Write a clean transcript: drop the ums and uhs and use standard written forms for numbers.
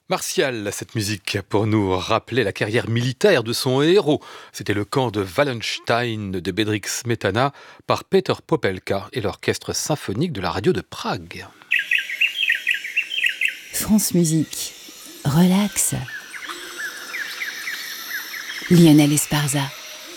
Martial, cette musique, pour nous rappeler la carrière militaire de son héros. C'était le camp de Wallenstein de Bedřich Smetana par Peter Popelka et l'orchestre symphonique de la radio de Prague. France Musique. Relax. Lionel Esparza.